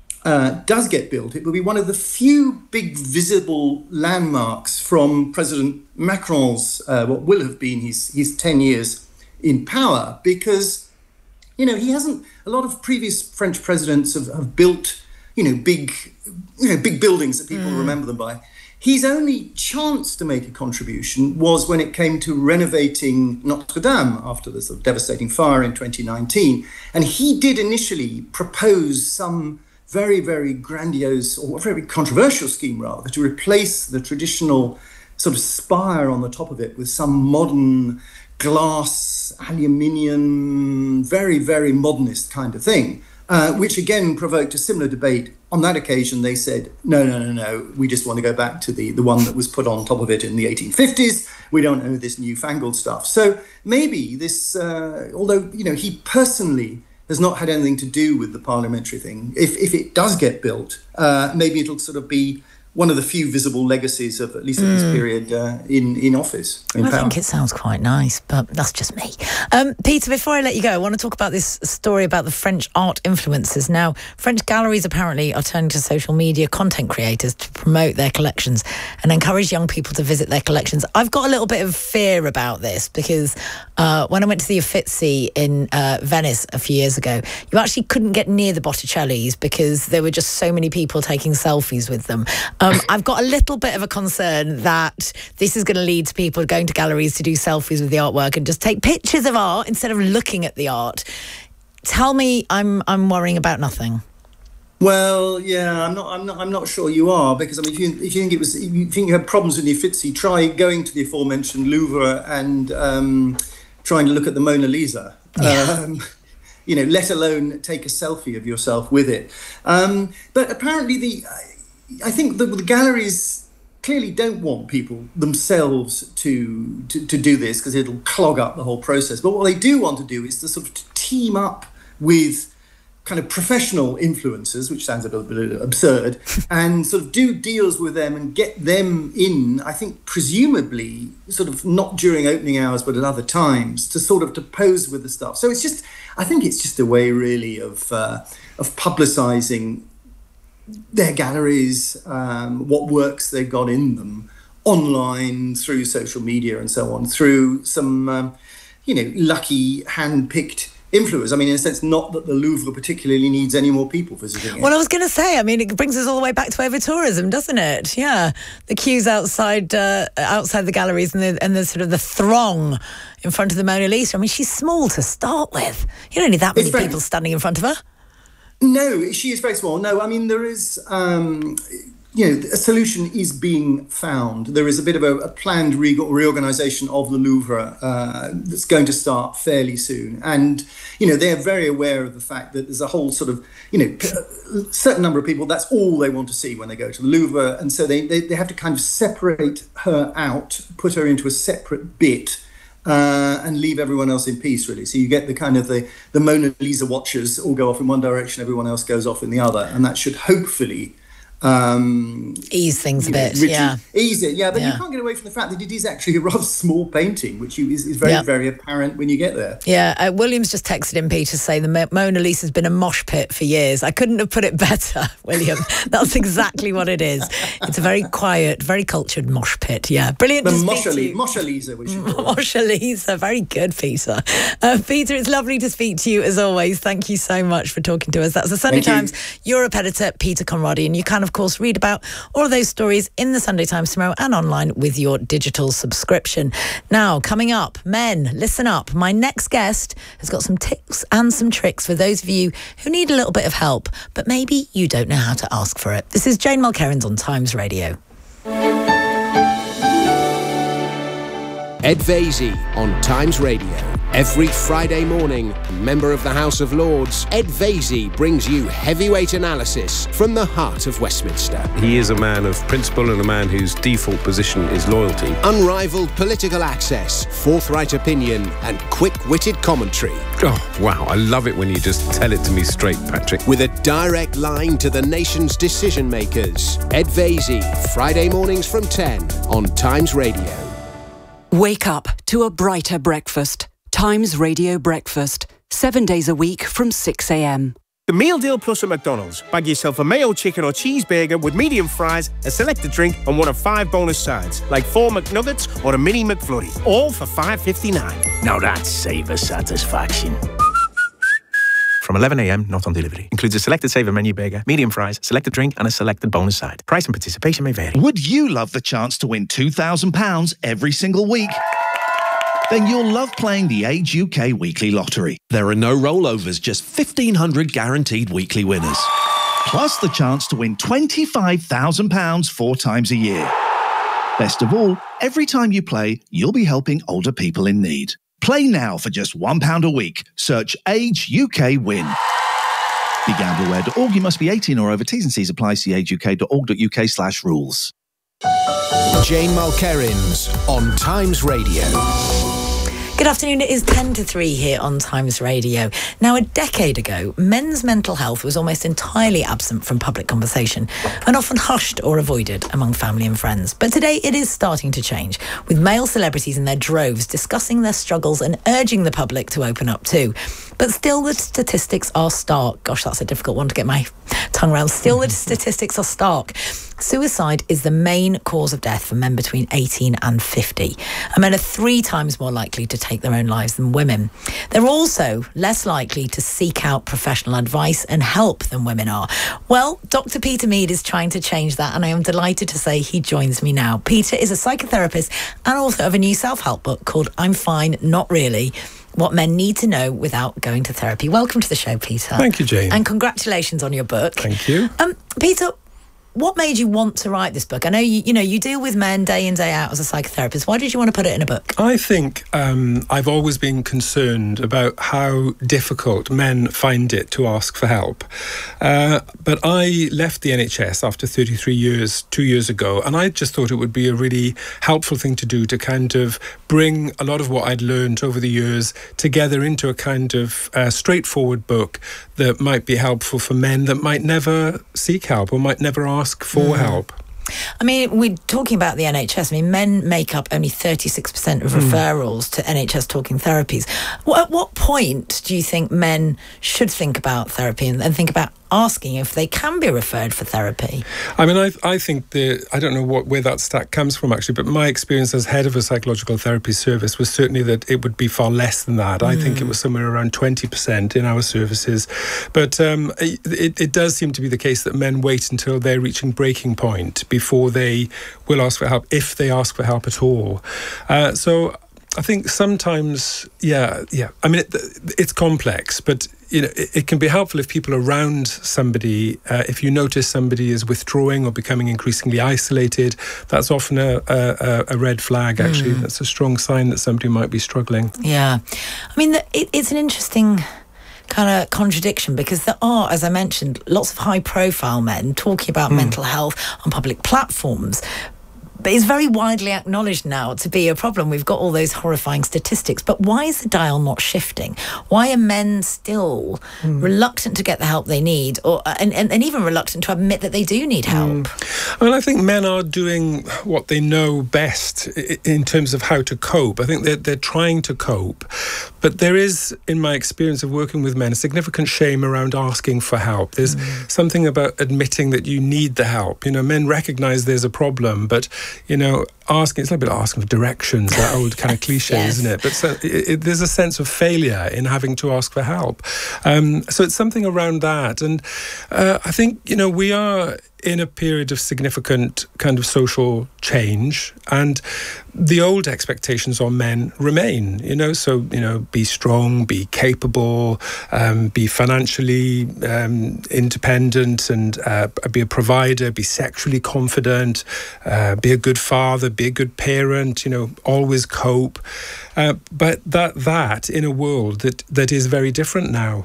get built, it will be one of the few big visible landmarks from President Macron's what will have been his 10 years in power, because he hasn't. A lot of previous French presidents have built big buildings that people remember them by. His only chance to make a contribution was when it came to renovating Notre Dame after the sort of devastating fire in 2019. And he did initially propose some very, very grandiose, or very controversial scheme, rather, to replace the traditional sort of spire on the top of it with some modern glass, aluminium, very, very modernist kind of thing. Which again provoked a similar debate. On that occasion, they said, no, we just want to go back to the one that was put on top of it in the 1850s. We don't know this newfangled stuff. So maybe this, although, he personally has not had anything to do with the parliamentary thing, if it does get built, maybe it'll sort of be one of the few visible legacies of, at least at this period, in office. I think it sounds quite nice, but that's just me. Peter, before I let you go, I want to talk about this story about the French art influencers. Now, French galleries apparently are turning to social media content creators to promote their collections and encourage young people to visit their collections. I've got a little bit of fear about this because when I went to the Uffizi in Venice a few years ago, you actually couldn't get near the Botticellis because there were just so many people taking selfies with them. I've got a little bit of a concern that this is going to lead to people going to galleries to do selfies with the artwork and just take pictures of art instead of looking at the art. Tell me I'm worrying about nothing. Well, yeah, I'm not sure you are, because I mean, if you think you had problems with the Uffizi, try going to the aforementioned Louvre and trying to look at the Mona Lisa. Yeah. Let alone take a selfie of yourself with it. But apparently, I think the galleries clearly don't want people themselves to do this, because it'll clog up the whole process. But what they do want to do is to sort of team up with kind of professional influencers, which sounds a little bit absurd, and sort of do deals with them and get them in, I think, presumably sort of not during opening hours, but at other times, to pose with the stuff. So I think it's just a way really of publicising their galleries, what works they've got in them, online, through social media and so on, through some, lucky hand-picked influence. I mean, in a sense, not that the Louvre particularly needs any more people visiting it. Well, I was going to say, I mean, it brings us all the way back to over-tourism, doesn't it? Yeah. The queues outside the galleries and the sort of the throng in front of the Mona Lisa. I mean, she's small to start with. You don't need that many people standing in front of her. No, she is very small. No, I mean, there is... a solution is being found. There is a bit of a planned reorganisation of the Louvre that's going to start fairly soon. And, they're very aware of the fact that there's a whole sort of, certain number of people, that's all they want to see when they go to the Louvre. And so they have to kind of separate her out, put her into a separate bit, and leave everyone else in peace, really. So you get the kind of the Mona Lisa watchers all go off in one direction, everyone else goes off in the other. And that should hopefully... ease things a bit, ease it, but you can't get away from the fact that it is actually a rather small painting, which is very, very apparent when you get there. Yeah, William's just texted in, Peter, to say the Mona Lisa's been a mosh pit for years. I couldn't have put it better, William. That's exactly what it is. It's a very quiet, very cultured mosh pit. Yeah, brilliant. The Mosha Lisa, we should call it. Mosha Lisa, very good, Peter. Peter, it's lovely to speak to you as always. Thank you so much for talking to us. That's the Sunday Times Europe editor, Peter Conradi, and you can, of course, read about all of those stories in the Sunday Times tomorrow and online with your digital subscription. Now, coming up, men, listen up. My next guest has got some tips and some tricks for those of you who need a little bit of help, but maybe you don't know how to ask for it. This is Jane Mulkerrins on Times Radio. Ed Vaizey on Times Radio. Every Friday morning, a member of the House of Lords, Ed Vaizey brings you heavyweight analysis from the heart of Westminster. He is a man of principle and a man whose default position is loyalty. Unrivaled political access, forthright opinion, and quick-witted commentary. Oh, wow, I love it when you just tell it to me straight, Patrick. With a direct line to the nation's decision-makers. Ed Vaizey, Friday mornings from 10 on Times Radio. Wake up to a brighter breakfast. Times Radio Breakfast. 7 days a week from 6 a.m. The Meal Deal Plus at McDonald's. Bag yourself a mayo chicken or cheeseburger with medium fries, a selected drink, and one of 5 bonus sides, like 4 McNuggets or a mini McFlurry. All for $5.59. Now that's saver satisfaction. From 11 a.m, not on delivery. Includes a selected saver menu burger, medium fries, selected drink, and a selected bonus side. Price and participation may vary. Would you love the chance to win £2,000 every single week? Then you'll love playing the Age UK Weekly Lottery. There are no rollovers, just 1,500 guaranteed weekly winners. Plus the chance to win £25,000 4 times a year. Best of all, every time you play, you'll be helping older people in need. Play now for just £1 a week. Search Age UK Win. BeGambleAware.org. You must be 18 or over. T's and C's apply. See ageuk.org.uk/rules. Jane Mulkerrins on Times Radio. Good afternoon. It is 10 to 3 here on Times Radio. Now, a decade ago, men's mental health was almost entirely absent from public conversation and often hushed or avoided among family and friends. But today it is starting to change, with male celebrities in their droves discussing their struggles and urging the public to open up too. But still the statistics are stark. Gosh, that's a difficult one to get my tongue around. Still the statistics are stark. Suicide is the main cause of death for men between 18 and 50. And men are 3 times more likely to take their own lives than women. They're also less likely to seek out professional advice and help than women are. Well, Dr. Peter Mead is trying to change that, and I am delighted to say he joins me now. Peter is a psychotherapist and author of a new self-help book called I'm Fine, Not Really. what men need to know without going to therapy. Welcome to the show, Peter. Thank you, Jane. And congratulations on your book. Thank you. Peter, what made you want to write this book? I know you deal with men day in, day out as a psychotherapist. Why did you want to put it in a book? I think I've always been concerned about how difficult men find it to ask for help. But I left the NHS after 33 years, 2 years ago, and I just thought it would be a really helpful thing to do to kind of bring a lot of what I'd learned over the years together into a kind of straightforward book that might be helpful for men that might never seek help or might never ask for help. I mean, we're talking about the NHS. I mean, men make up only 36% of referrals to NHS talking therapies. At what point do you think men should think about therapy and think about asking if they can be referred for therapy? I mean, I think I don't know where that stat comes from actually, but my experience as head of a psychological therapy service was certainly that it would be far less than that. I think it was somewhere around 20% in our services. But it does seem to be the case that men wait until they're reaching breaking point before they will ask for help, if they ask for help at all. So I think sometimes, I mean, it's complex, but it can be helpful if people around somebody, if you notice somebody is withdrawing or becoming increasingly isolated, that's often a red flag, actually. That's a strong sign that somebody might be struggling. Yeah. I mean, it's an interesting kind of contradiction because there are, as I mentioned, lots of high-profile men talking about mental health on public platforms. But it's very widely acknowledged now to be a problem. We've got all those horrifying statistics. But why is the dial not shifting? Why are men still reluctant to get the help they need, and even reluctant to admit that they do need help? I mean, I think men are doing what they know best in terms of how to cope. I think they're trying to cope. But there is, in my experience of working with men, a significant shame around asking for help. There's something about admitting that you need the help. Men recognise there's a problem, but asking, it's like a bit of asking for directions, that old kind of cliche, isn't it? But there's a sense of failure in having to ask for help. So it's something around that. And I think, we are in a period of significant kind of social change, and the old expectations on men remain, so, be strong, be capable, be financially independent and be a provider, be sexually confident, be a good father, be a good parent, always cope. But that in a world that is very different now.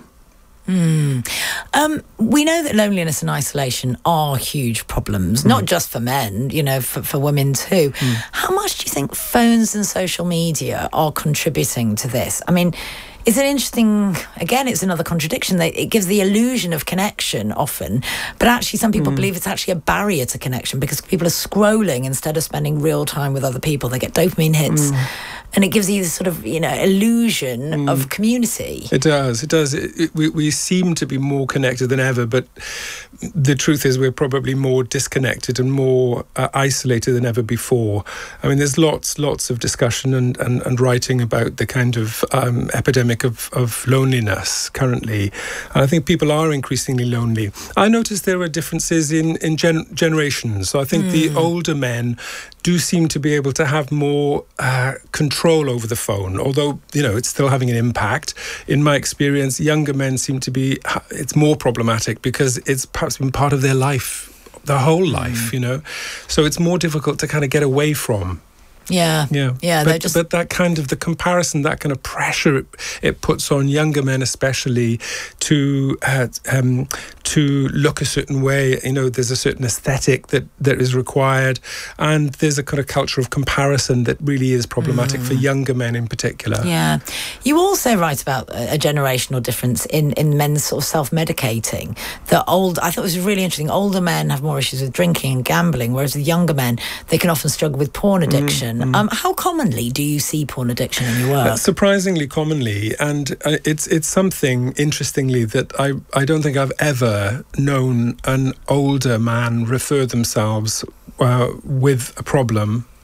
We know that loneliness and isolation are huge problems, not just for men, for women too. How much do you think phones and social media are contributing to this? I mean, it's an interesting, again, it's another contradiction. It gives the illusion of connection often, but actually some people believe it's actually a barrier to connection because people are scrolling instead of spending real time with other people. They get dopamine hits. And it gives you this sort of, illusion of community. It does. We seem to be more connected than ever, but the truth is we're probably more disconnected and more isolated than ever before. I mean, there's lots of discussion and writing about the kind of epidemic of loneliness currently. And I think people are increasingly lonely. I notice there are differences in generations. So I think the older men do seem to be able to have more control over the phone, although, it's still having an impact. In my experience, younger men seem to be, it's more problematic because it's perhaps been part of their life, their whole life, So it's more difficult to kind of get away from. Yeah. But that kind of the comparison, that kind of pressure it puts on younger men, especially to look a certain way. There's a certain aesthetic that is required, and there's a kind of culture of comparison that really is problematic for younger men in particular. Yeah. You also write about a generational difference in men sort of self-medicating. I thought it was really interesting. Older men have more issues with drinking and gambling, whereas the younger men, they can often struggle with porn addiction. How commonly do you see porn addiction in your work? Surprisingly commonly, and it's something, interestingly, that I don't think I've ever known an older man refer themselves with a problem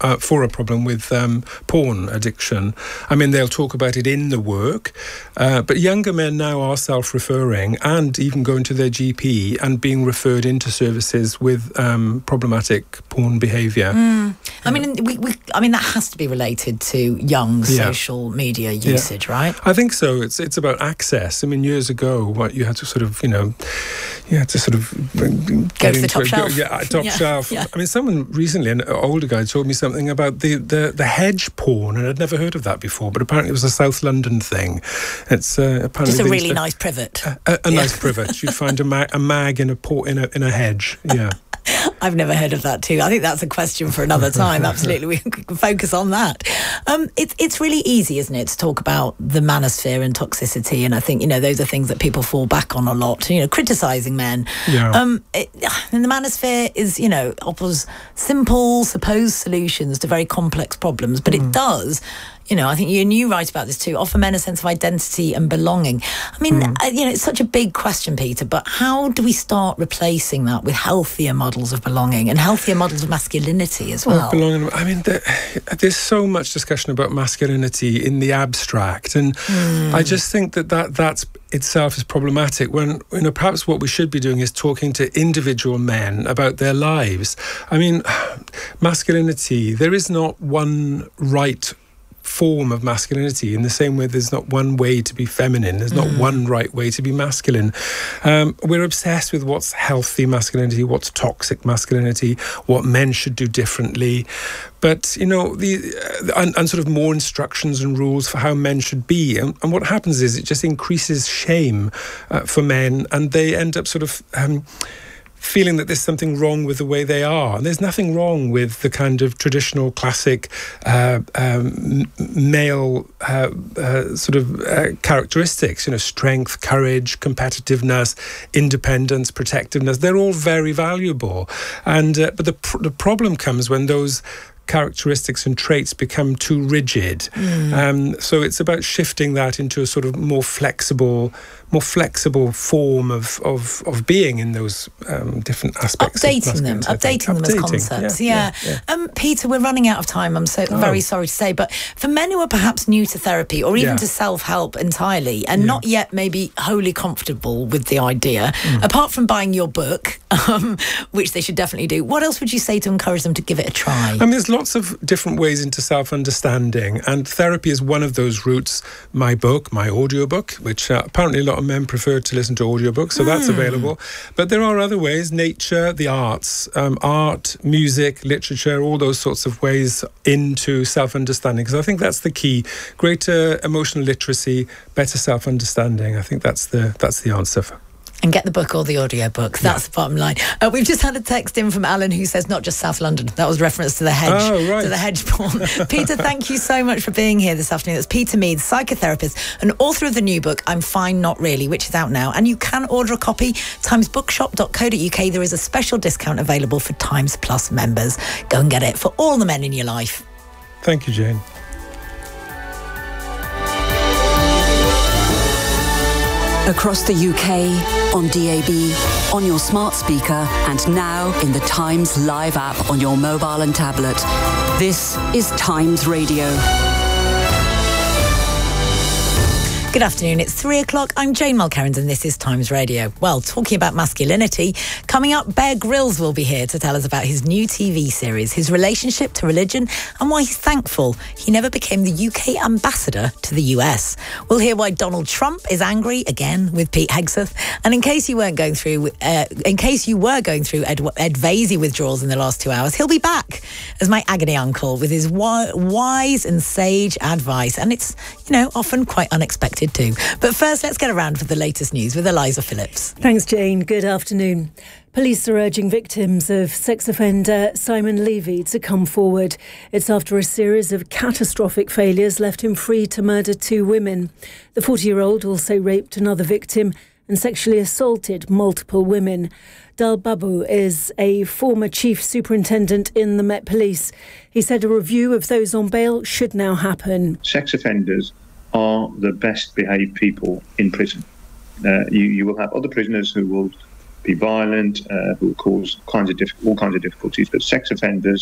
for a problem with porn addiction. I mean, they'll talk about it in the work, but younger men now are self-referring and even going to their GP and being referred into services with problematic porn behaviour. I mean, I mean that has to be related to young social media usage, right? I think so. It's about access. I mean, years ago, you had to sort of, you had to sort of go to the top shelf. Top shelf. Yeah. I mean, someone recently, an older guy, told me something about the hedge porn, and I'd never heard of that before. But apparently, it was a South London thing. It's apparently just a really nice privet. A nice privet. You'd find a mag in a hedge. Yeah. I've never heard of that too. I think that's a question for another time. Absolutely, we can focus on that. It's really easy, isn't it, to talk about the manosphere and toxicity, and I think those are things that people fall back on a lot. Criticising men. Yeah. And the manosphere is offers simple supposed solutions to very complex problems, but it does. I think you write about this too, offer men a sense of identity and belonging. I mean, it's such a big question, Peter, but how do we start replacing that with healthier models of belonging and healthier models of masculinity as well? Belonging. I mean, there's so much discussion about masculinity in the abstract, and I just think that itself is problematic when perhaps what we should be doing is talking to individual men about their lives. I mean, masculinity, there is not one right form of masculinity, in the same way there's not one way to be feminine, there's not one right way to be masculine. We're obsessed with what's healthy masculinity, what's toxic masculinity, what men should do differently, but and sort of more instructions and rules for how men should be, and what happens is it just increases shame for men, and they end up sort of feeling that there's something wrong with the way they are. And there's nothing wrong with the kind of traditional, classic male sort of characteristics, strength, courage, competitiveness, independence, protectiveness. They're all very valuable. And but the problem comes when those characteristics and traits become too rigid. So it's about shifting that into a sort of more flexible form of being in those different aspects. Updating them as concepts. Yeah. Peter, we're running out of time. I'm so very sorry to say, but for men who are perhaps new to therapy or even to self-help entirely and not yet maybe wholly comfortable with the idea, apart from buying your book, which they should definitely do, what else would you say to encourage them to give it a try? I mean, there's lots of different ways into self-understanding, and therapy is one of those routes. My book, my audiobook, which apparently a lot of men prefer to listen to audiobooks, so that's available. But there are other ways: nature, the arts, art, music, literature, all those sorts of ways into self-understanding, because I think that's the key. Greater emotional literacy, better self-understanding. I think that's the answer. And get the book or the audiobook. That's the bottom line. We've just had a text in from Alan who says not just South London. That was reference to the hedge, to the hedge porn. Peter, thank you so much for being here this afternoon. That's Peter Mead, psychotherapist and author of the new book, I'm Fine, Not Really, which is out now. And you can order a copy, timesbookshop.co.uk. There is a special discount available for Times Plus members. Go and get it for all the men in your life. Thank you, Jane. Across the UK, on DAB, on your smart speaker, and now in the Times Live app on your mobile and tablet. This is Times Radio. Good afternoon, it's 3 o'clock. I'm Jane Mulkerrins and this is Times Radio. Well, talking about masculinity, coming up, Bear Grylls will be here to tell us about his new TV series, his relationship to religion and why he's thankful he never became the UK ambassador to the US. We'll hear why Donald Trump is angry again with Pete Hegseth. And in case you were going through Ed Vaizey withdrawals in the last 2 hours, he'll be back as my agony uncle with his wise and sage advice. And it's, often quite unexpected too. But first, let's get around for the latest news with Eliza Phillips. Thanks, Jane. Good afternoon. Police are urging victims of sex offender Simon Levy to come forward. It's after a series of catastrophic failures left him free to murder 2 women. The 40-year-old also raped another victim and sexually assaulted multiple women. Dal Babu is a former chief superintendent in the Met Police. He said a review of those on bail should now happen. Sex offenders are the best behaved people in prison. You will have other prisoners who will be violent, who will cause all kinds of difficulties, but sex offenders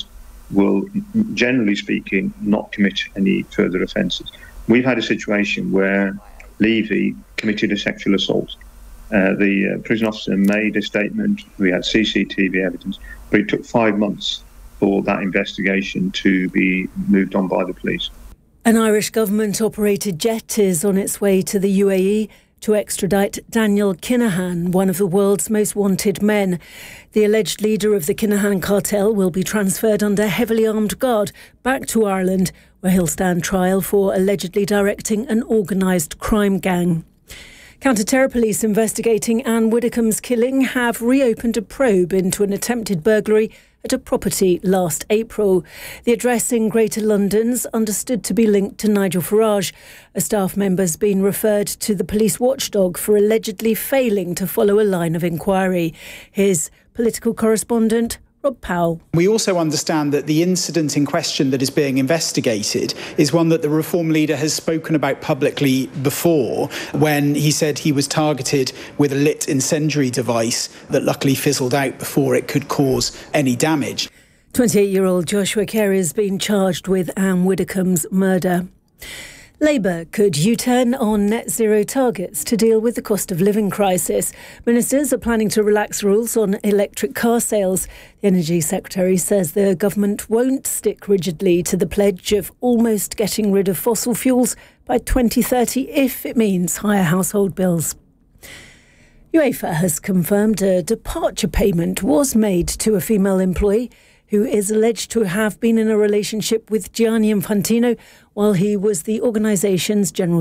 will, generally speaking, not commit any further offences. We've had a situation where Levy committed a sexual assault. The prison officer made a statement, we had CCTV evidence, but it took 5 months for that investigation to be moved on by the police. An Irish government-operated jet is on its way to the UAE to extradite Daniel Kinahan, one of the world's most wanted men. The alleged leader of the Kinahan cartel will be transferred under heavily armed guard back to Ireland, where he'll stand trial for allegedly directing an organised crime gang. Counter-terror police investigating Anne Widdecombe's killing have reopened a probe into an attempted burglary at a property last April. The address in Greater London's understood to be linked to Nigel Farage. A staff member's been referred to the police watchdog for allegedly failing to follow a line of inquiry. Here's political correspondent Rob Powell. We also understand that the incident in question that is being investigated is one that the Reform leader has spoken about publicly before, when he said he was targeted with a lit incendiary device that luckily fizzled out before it could cause any damage. 28-year-old Joshua Carey has been charged with Anne Widdecombe's murder. Labour could U-turn on net zero targets to deal with the cost of living crisis. Ministers are planning to relax rules on electric car sales. The Energy Secretary says the government won't stick rigidly to the pledge of almost getting rid of fossil fuels by 2030 if it means higher household bills. UEFA has confirmed a departure payment was made to a female employee who is alleged to have been in a relationship with Gianni Infantino while he was the organisation's general